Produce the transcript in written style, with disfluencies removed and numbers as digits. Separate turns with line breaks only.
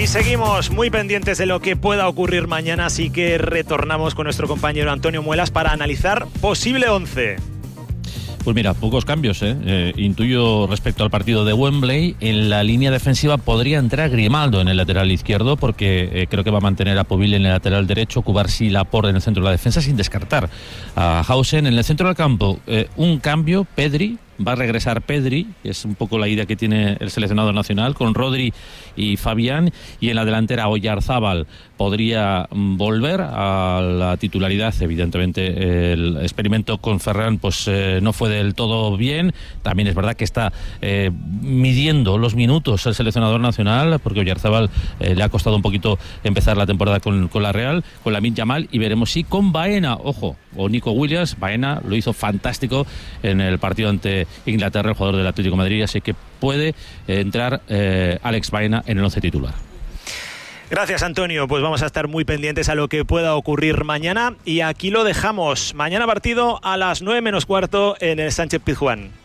seguimos muy pendientes de lo que pueda ocurrir mañana, así que retornamos con nuestro compañero Antonio Muelas para analizar posible 11.
Pues mira, pocos cambios, intuyo respecto al partido de Wembley. En la línea defensiva podría entrar Grimaldo en el lateral izquierdo, porque creo que va a mantener a Povil en el lateral derecho, Cubarsí, Laporte en el centro de la defensa, sin descartar a Hausen. En el centro del campo, un cambio, Pedri. Va a regresar Pedri, es un poco la idea que tiene el seleccionador nacional, con Rodri y Fabián, y en la delantera Oyarzábal podría volver a la titularidad. Evidentemente el experimento con Ferran pues no fue del todo bien. También es verdad que está midiendo los minutos el seleccionador nacional, porque Oyarzábal le ha costado un poquito empezar la temporada con la Real, con Lamine Yamal, y veremos si con Baena, ojo, o Nico Williams. Baena lo hizo fantástico en el partido ante Inglaterra, el jugador del Atlético de Madrid, así que puede entrar Alex Baena en el 11 titular.
Gracias, Antonio. Pues vamos a estar muy pendientes a lo que pueda ocurrir mañana, y aquí lo dejamos. Mañana partido a las 9 menos cuarto en el Sánchez Pizjuán.